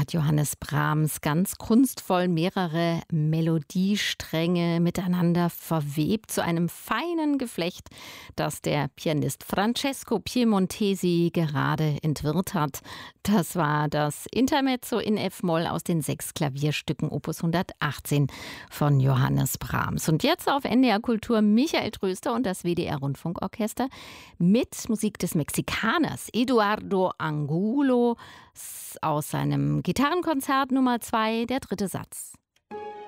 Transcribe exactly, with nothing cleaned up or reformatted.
hat Johannes Brahms ganz kunstvoll mehrere Melodiestränge miteinander verwebt zu einem feinen Geflecht, das der Pianist Francesco Piemontesi gerade entwirrt hat. Das war das Intermezzo in F-Moll aus den sechs Klavierstücken Opus hundertachtzehn von Johannes Brahms. Und jetzt auf N D R Kultur Michael Tröster und das W D R Rundfunkorchester mit Musik des Mexikaners Eduardo Angulo aus seinem Gitarrenkonzert Nummer zwei, der dritte Satz.